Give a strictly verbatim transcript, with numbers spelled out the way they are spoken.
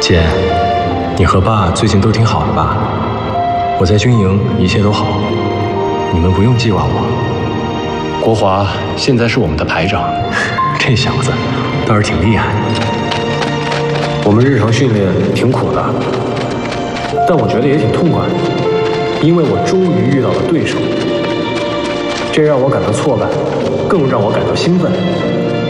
姐，你和爸最近都挺好的吧？我在军营一切都好，你们不用记挂我。 国华现在是我们的排长， 这小子倒是挺厉害。我们日常训练挺苦的，但我觉得也挺痛快，因为我终于遇到了对手，这让我感到挫败，更让我感到兴奋。